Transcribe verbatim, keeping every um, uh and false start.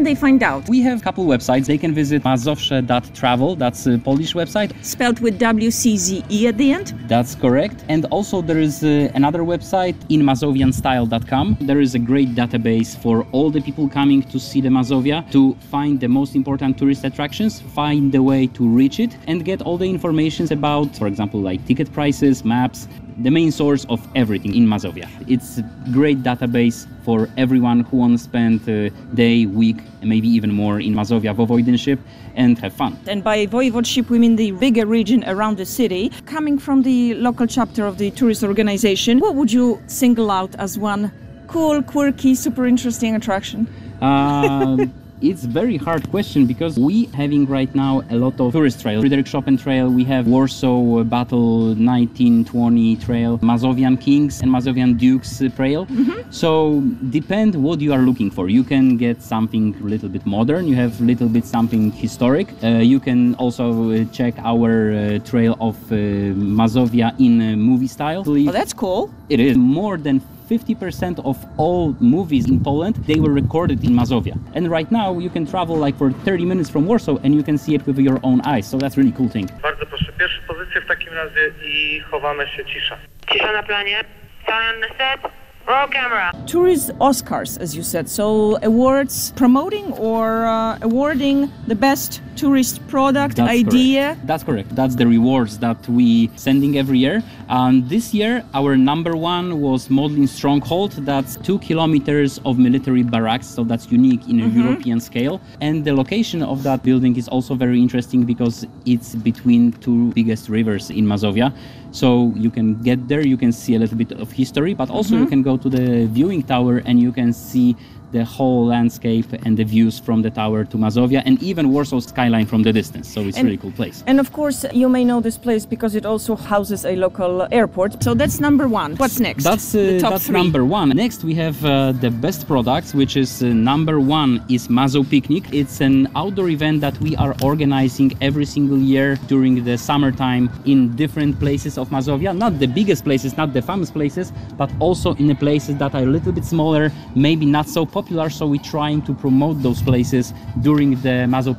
can they find out? We have a couple websites. They can visit mazowsze dot travel. That's a Polish website. Spelled with W C Z E at the end? That's correct. And also there is uh, another website, in mazovian style dot com. There is a great database for all the people coming to see the Mazovia, to find the most important tourist attractions, find the way to reach it, and get all the information about, for example, like ticket prices, maps, the main source of everything in Mazovia. It's a great database for everyone who wants to spend a day, week, and maybe even more in Mazovia voivodeship and have fun. And by voivodeship, we mean the bigger region around the city. Coming from the local chapter of the tourist organization, what would you single out as one cool, quirky, super interesting attraction? Um, It's a very hard question because we having right now a lot of tourist trails. Frederick Chopin Trail, we have Warsaw Battle nineteen twenty Trail, Mazovian Kings and Mazovian Dukes Trail. Mm-hmm. So depend what you are looking for. You can get something a little bit modern, you have a little bit something historic. Uh, you can also uh, check our uh, trail of uh, Mazovia in uh, movie style. Oh, that's cool. It is more than fifty percent of all movies in Poland, they were recorded in Mazovia. And right now you can travel like for thirty minutes from Warsaw and you can see it with your own eyes. So that's really cool thing. Bardzo proszę, pierwsze pozycje w takim razie i chowamy się, cisza. Cisza na planie. Stand on the set. Roll camera. Tourist Oscars, as you said, so awards promoting or uh, awarding the best tourist product, That's idea. Correct. That's correct. That's the rewards that we sending every year. And this year, our number one was Modlin Stronghold. That's two kilometers of military barracks, so that's unique in a mm-hmm. European scale. And the location of that building is also very interesting because it's between two biggest rivers in Mazovia. So you can get there, you can see a little bit of history, but also mm-hmm. you can go to the viewing tower and you can see the whole landscape and the views from the tower to Mazovia and even Warsaw skyline from the distance. So it's a really cool place. And of course, you may know this place because it also houses a local airport. So that's number one. What's next? That's, uh, that's number one. Next, we have uh, the best products, which is uh, number one is Mazo Picnic. It's an outdoor event that we are organizing every single year during the summertime in different places of Mazovia. Not the biggest places, not the famous places, but also in the places that are a little bit smaller, maybe not so popular. Popular, so we're trying to promote those places during the Mazo